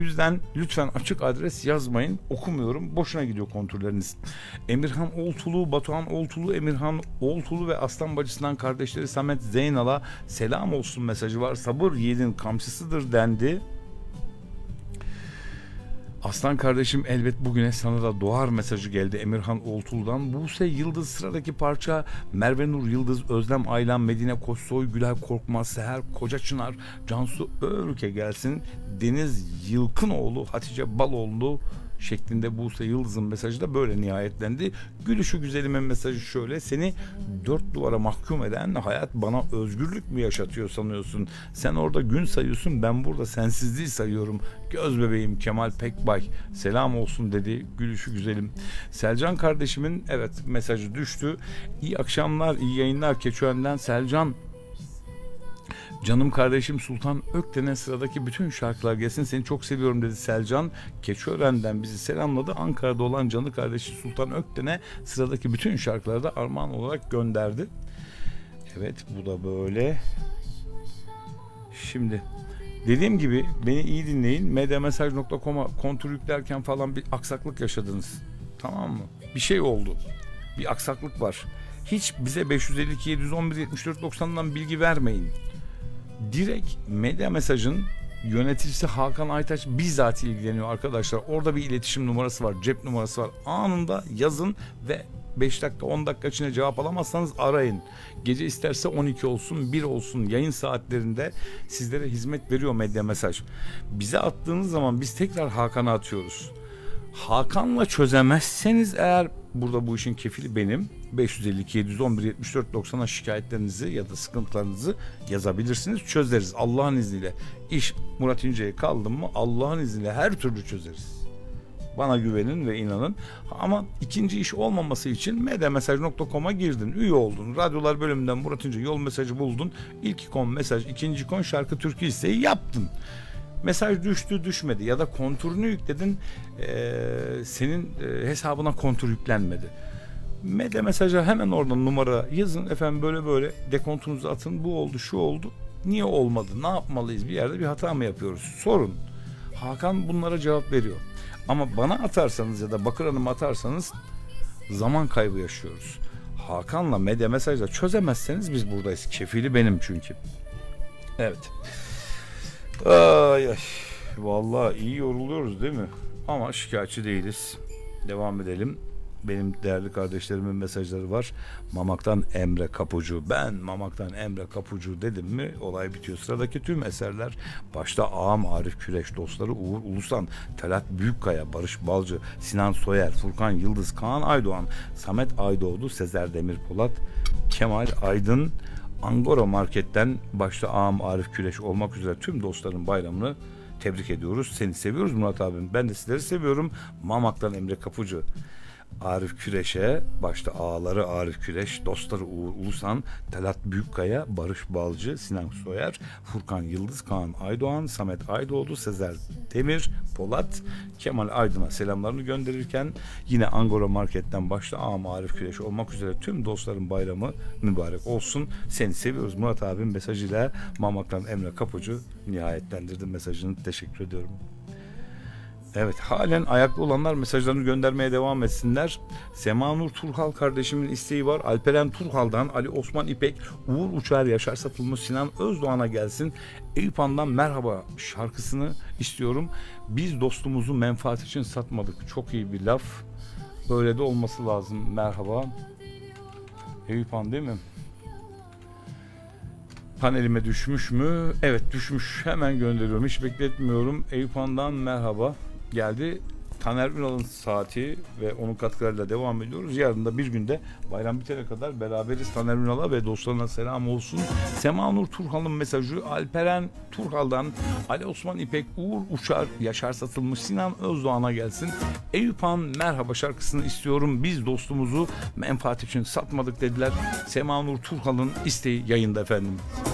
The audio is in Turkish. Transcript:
yüzden lütfen açık adres yazmayın. Okumuyorum. Boşuna gidiyor kontürleriniz. Emirhan Oltulu, Batuhan Oltulu, Emirhan Oltulu ve aslan bacısından kardeşleri Samet Zeynal'a selam olsun mesajı var. Sabır yiğidin kamçısıdır dendi. Aslan kardeşim elbet bugüne sana da doğar mesajı geldi Emirhan Oltulu'dan. Buse Yıldız sıradaki parça Merve Nur Yıldız, Özlem Aylan, Medine Koçsoy, Gülay Korkmaz, Seher Koca Çınar, Cansu Örüke gelsin. Deniz Yılkınoğlu, Hatice Baloğlu şeklinde Buse Yıldız'ın mesajı da böyle nihayetlendi. Gülüşü güzelimin mesajı şöyle: seni dört duvara mahkum eden hayat bana özgürlük mü yaşatıyor sanıyorsun? Sen orada gün sayıyorsun, ben burada sensizliği sayıyorum. Göz bebeğim Kemal Pekbay selam olsun dedi gülüşü güzelim. Selcan kardeşimin evet mesajı düştü. İyi akşamlar, iyi yayınlar Keçiören'den Selcan. Canım kardeşim Sultan Ökten'e sıradaki bütün şarkılar gelsin, seni çok seviyorum dedi Selcan. Keçiören'den bizi selamladı. Ankara'da olan canı kardeşi Sultan Ökten'e sıradaki bütün şarkıları da armağan olarak gönderdi. Evet, bu da böyle. Şimdi dediğim gibi beni iyi dinleyin. Medyamesaj.com'a kontür yüklerken falan bir aksaklık yaşadınız. Tamam mı? Bir şey oldu. Bir aksaklık var. Hiç bize 552 711 74 90'dan bilgi vermeyin. Direkt Medya Mesaj'ın yöneticisi Hakan Aytaç bizzat ilgileniyor arkadaşlar. Orada bir iletişim numarası var, cep numarası var. Anında yazın ve 5 dakika 10 dakika içinde cevap alamazsanız arayın. Gece isterse 12 olsun 1 olsun, yayın saatlerinde sizlere hizmet veriyor Medya Mesaj. Bize attığınız zaman biz tekrar Hakan'a atıyoruz. Hakan'la çözemezseniz eğer, burada bu işin kefili benim. 552 711 74 90'a şikayetlerinizi ya da sıkıntılarınızı yazabilirsiniz. Çözeriz Allah'ın izniyle. İş Murat İnce'ye kaldı mı Allah'ın izniyle her türlü çözeriz. Bana güvenin ve inanın. Ama ikinci iş olmaması için medyamesaj.com'a girdin, üye oldun. Radyolar bölümünden Murat İnce yol mesajı buldun. İlk ikon mesaj, ikinci ikon şarkı türkü isteği yaptın. Mesaj düştü düşmedi ya da kontürünü yükledin, senin hesabına kontür yüklenmedi. Medya Mesaj'a hemen oradan numara yazın, efendim böyle böyle dekontunuzu atın, bu oldu şu oldu, niye olmadı, ne yapmalıyız, bir yerde bir hata mı yapıyoruz sorun. Hakan bunlara cevap veriyor. Ama bana atarsanız ya da Bakır Hanım'a atarsanız zaman kaybı yaşıyoruz. Hakan'la Medya Mesaj'la çözemezseniz biz buradayız. Kefili benim çünkü. Evet. Ay ay. Vallahi iyi yoruluyoruz değil mi? Ama şikayetçi değiliz. Devam edelim. Benim değerli kardeşlerimin mesajları var. Mamak'tan Emre Kapucu. Ben Mamak'tan Emre Kapucu dedim mi olay bitiyor. Sıradaki tüm eserler başta ağam Arif Küreş, dostları Uğur Ulusan, Talat Büyükkaya, Barış Balcı, Sinan Soyer, Furkan Yıldız, Kaan Aydoğan, Samet Aydoğdu, Sezer Demir Polat, Kemal Aydın, Angora Market'ten başta ağam Arif Küreş olmak üzere tüm dostların bayramını tebrik ediyoruz. Seni seviyoruz Murat abim. Ben de sizleri seviyorum. Mamak'tan Emre Kapucu. Arif Küreş'e başta ağaları Arif Küreş, dostları Uğur Ulusan, Talat Büyükkaya, Barış Balcı, Sinan Soyer, Furkan Yıldız, Kaan Aydoğan, Samet Aydoğdu, Sezer Demir Polat, Kemal Aydın'a selamlarını gönderirken yine Angora Market'ten başta ağam Arif Küreş olmak üzere tüm dostların bayramı mübarek olsun. Seni seviyoruz Murat abim mesajıyla Mamak'tan Emre Kapucu nihayetlendirdi mesajını. Teşekkür ediyorum. Evet, halen ayakta olanlar mesajlarını göndermeye devam etsinler. Semanur Turhal kardeşimin isteği var. Alperen Turhal'dan Ali Osman İpek, Uğur Uçar, Yaşar Satılmış, Sinan Özdoğan'a gelsin. Eyüphan'dan Merhaba şarkısını istiyorum. Biz dostumuzu menfaat için satmadık. Çok iyi bir laf. Böyle de olması lazım. Merhaba. Eyüphan değil mi? Panelime düşmüş mü? Evet düşmüş. Hemen gönderiyorum. Hiç bekletmiyorum. Eyüphan'dan merhaba geldi. Taner Ünal'ın saati ve onun katkılarıyla devam ediyoruz. Yarın da bir günde bayram bitene kadar beraberiz. Taner Ünal'a ve dostlarına selam olsun. Semanur Turhal'ın mesajı Alperen Turhal'dan Ali Osman İpek, Uğur Uçar, Yaşar Satılmış, Sinan Özdoğan'a gelsin. Eyüphan Merhaba şarkısını istiyorum. Biz dostumuzu menfaat için satmadık dediler. Semanur Turhal'ın isteği yayında efendim.